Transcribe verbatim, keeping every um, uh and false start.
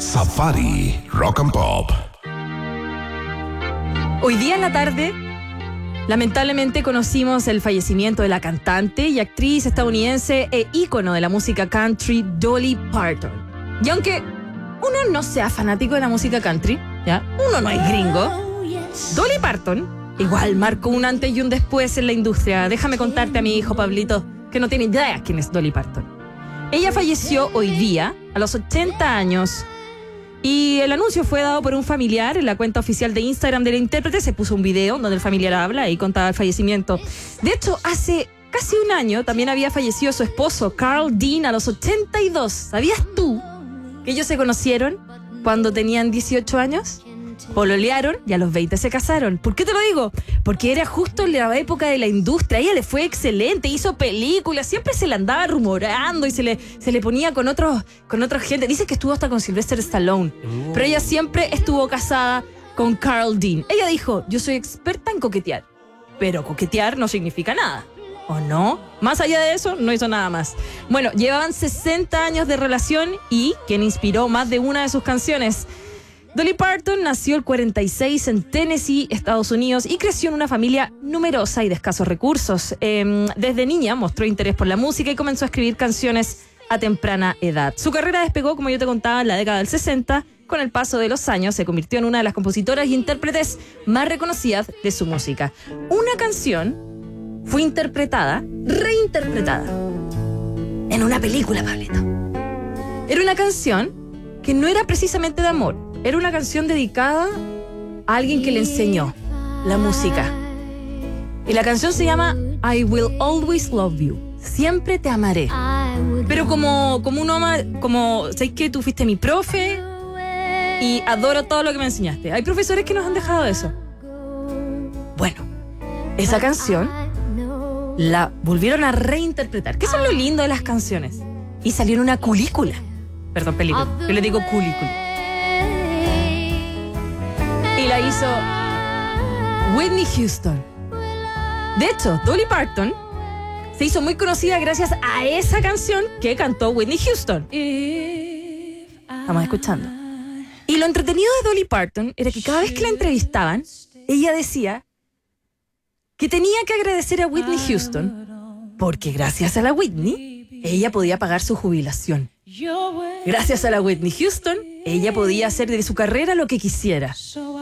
Safari Rock and Pop. Hoy día en la tarde, lamentablemente conocimos el fallecimiento de la cantante y actriz estadounidense e ícono de la música country, Dolly Parton. Y aunque uno no sea fanático de la música country, ¿ya? Uno no es gringo, Dolly Parton igual marcó un antes y un después en la industria. Déjame contarte a mi hijo Pablito, que no tiene idea quién es Dolly Parton. Ella falleció hoy día, a los ochenta años, y el anuncio fue dado por un familiar. En la cuenta oficial de Instagram de la intérprete se puso un video donde el familiar habla y contaba el fallecimiento. De hecho, hace casi un año también había fallecido su esposo, Carl Dean, a los ochenta y dos. ¿Sabías tú que ellos se conocieron cuando tenían dieciocho años? Pololearon y a los veinte se casaron. ¿Por qué te lo digo? Porque era justo en la época de la industria. A ella le fue excelente, hizo películas, siempre se le andaba rumorando y se le, se le ponía con otros, con otra gente. Dice que estuvo hasta con Sylvester Stallone. Uh. Pero ella siempre estuvo casada con Carl Dean. Ella dijo, yo soy experta en coquetear, pero coquetear no significa nada. ¿O no? Más allá de eso, no hizo nada más. Bueno, llevaban sesenta años de relación y quien inspiró más de una de sus canciones. Dolly Parton nació el cuarenta y seis en Tennessee, Estados Unidos, y creció en una familia numerosa y de escasos recursos. Eh, desde niña mostró interés por la música y comenzó a escribir canciones a temprana edad. Su carrera despegó, como yo te contaba, en la década del sesenta. Con el paso de los años se convirtió en una de las compositoras y intérpretes más reconocidas de su música. Una canción fue interpretada, reinterpretada, en una película, Pablito. Era una canción que no era precisamente de amor. Era una canción dedicada a alguien que le enseñó la música. Y la canción se llama I Will Always Love You. Siempre te amaré. Pero como, como uno ama, como, ¿sabes qué? Tú fuiste mi profe y adoro todo lo que me enseñaste. Hay profesores que nos han dejado eso. Bueno, esa canción la volvieron a reinterpretar. ¿Qué es lo lindo de las canciones? Y salió en una culícula. Perdón, película. Yo le digo culícula. Y la hizo Whitney Houston. De hecho, Dolly Parton se hizo muy conocida gracias a esa canción que cantó Whitney Houston. Estamos escuchando. Y lo entretenido de Dolly Parton era que cada vez que la entrevistaban, ella decía que tenía que agradecer a Whitney Houston porque gracias a la Whitney, ella podía pagar su jubilación. Gracias a la Whitney Houston, ella podía hacer de su carrera lo que quisiera.